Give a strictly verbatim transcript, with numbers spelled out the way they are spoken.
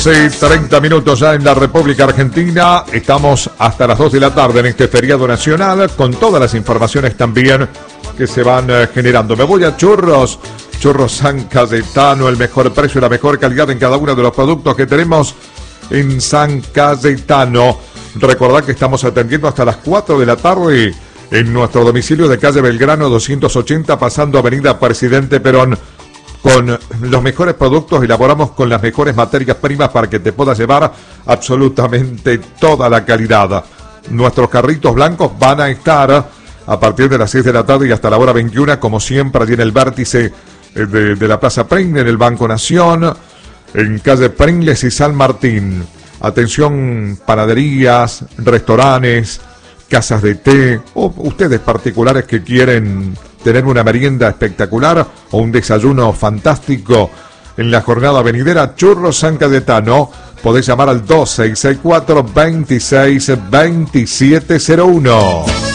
Sí, treinta minutos ya en la República Argentina. Estamos hasta las dos de la tarde en este feriado nacional con todas las informaciones también que se van eh, generando. Me voy a Churros, Churros San Cayetano, el mejor precio y la mejor calidad en cada uno de los productos que tenemos en San Cayetano. Recordad que estamos atendiendo hasta las cuatro de la tarde en nuestro domicilio de calle Belgrano doscientos ochenta, pasando avenida Presidente Perón. Con los mejores productos, elaboramos con las mejores materias primas para que te puedas llevar absolutamente toda la calidad. Nuestros carritos blancos van a estar a partir de las seis de la tarde y hasta la hora veintiuna, como siempre, allí en el vértice de, de la Plaza Pringles, en el Banco Nación, en calle Pringles y San Martín. Atención, panaderías, restaurantes, casas de té, o ustedes particulares que quieren tener una merienda espectacular o un desayuno fantástico en la jornada venidera. Churros San Cayetano, podés llamar al dos seis seis cuatro, dos seis dos siete cero uno.